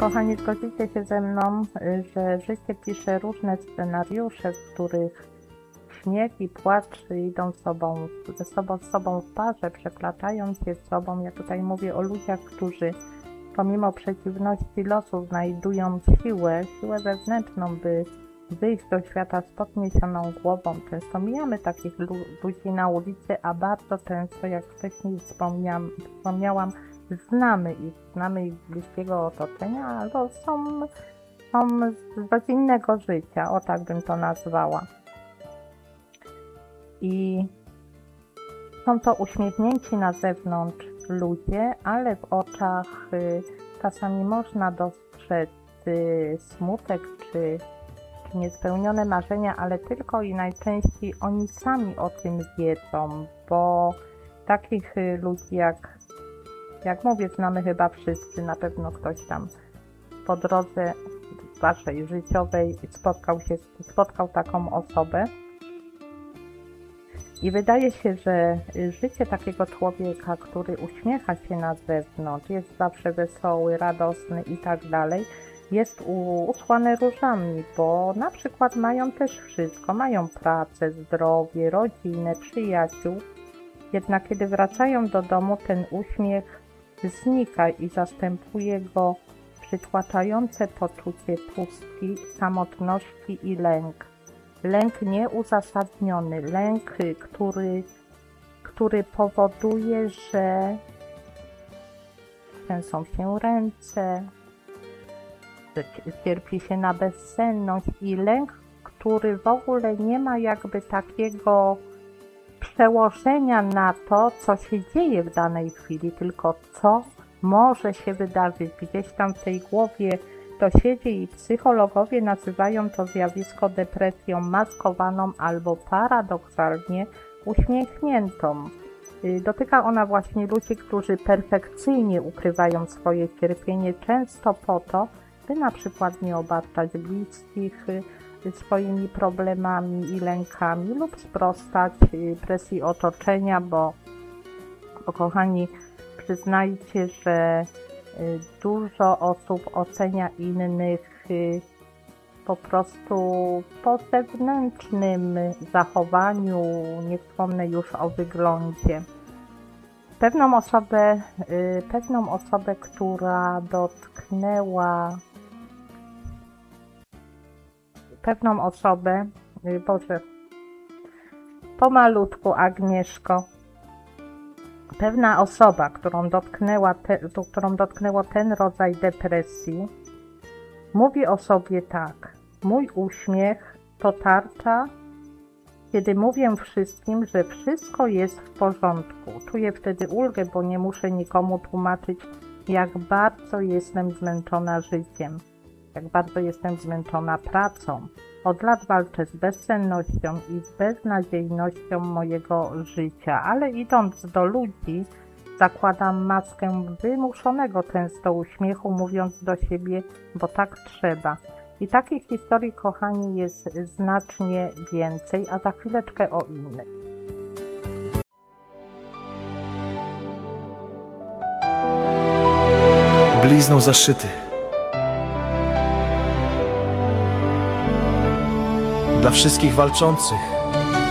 kochani, zgodzicie się ze mną, że życie pisze różne scenariusze, w których śmiech i płacz idą ze sobą w parze, przeplatają się z sobą. Ja tutaj mówię o ludziach, którzy pomimo przeciwności losu znajdują siłę wewnętrzną, by wyjść do świata z podniesioną głową. Często mijamy takich ludzi na ulicy, a bardzo często, jak wcześniej wspomniałam, znamy ich z bliskiego otoczenia, albo są z rodzinnego życia, o tak bym to nazwała. I są to uśmiechnięci na zewnątrz ludzie, ale w oczach czasami można dostrzec smutek czy niespełnione marzenia, ale tylko i najczęściej oni sami o tym wiedzą, bo takich ludzi jak mówię, znamy chyba wszyscy, na pewno ktoś tam po drodze waszej życiowej spotkał taką osobę. I wydaje się, że życie takiego człowieka, który uśmiecha się na zewnątrz, jest zawsze wesoły, radosny i tak dalej, jest usłane różami, bo na przykład mają też wszystko, mają pracę, zdrowie, rodzinę, przyjaciół. Jednak kiedy wracają do domu, ten uśmiech znika i zastępuje go przytłaczające poczucie pustki, samotności i lęk. Lęk nieuzasadniony, lęk, który powoduje, że trzęsą się ręce, że cierpi się na bezsenność i lęk, który w ogóle nie ma jakby takiego przełożenia na to, co się dzieje w danej chwili, tylko co może się wydarzyć. Gdzieś tam w tej głowie to siedzi i psychologowie nazywają to zjawisko depresją maskowaną albo paradoksalnie uśmiechniętą. Dotyka ona właśnie ludzi, którzy perfekcyjnie ukrywają swoje cierpienie, często po to, by na przykład nie obarczać bliskich swoimi problemami i lękami lub sprostać presji otoczenia, bo kochani, przyznajcie, że dużo osób ocenia innych po prostu po zewnętrznym zachowaniu, nie wspomnę już o wyglądzie. Pewną osobę, która dotknęła pomalutku Agnieszko, pewna osoba, którą dotknęło ten rodzaj depresji, mówi o sobie tak: mój uśmiech to tarcza, kiedy mówię wszystkim, że wszystko jest w porządku. Czuję wtedy ulgę, bo nie muszę nikomu tłumaczyć, jak bardzo jestem zmęczona życiem, jak bardzo jestem zmęczona pracą. Od lat walczę z bezsennością i z beznadziejnością mojego życia, ale idąc do ludzi, zakładam maskę wymuszonego często uśmiechu, mówiąc do siebie, bo tak trzeba. I takich historii, kochani, jest znacznie więcej, a za chwileczkę o innych. Blizną zaszyty. Dla wszystkich walczących